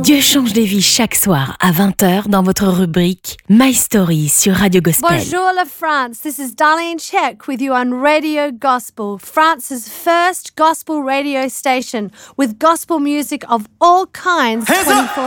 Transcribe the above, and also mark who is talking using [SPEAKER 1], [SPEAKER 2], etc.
[SPEAKER 1] Dieu change des vies chaque soir à 20h dans votre rubrique My Story sur Radio Gospel.
[SPEAKER 2] Bonjour la France, this is Darlene Check with you on Radio Gospel, France's first gospel radio station with gospel music of all kinds 24/7.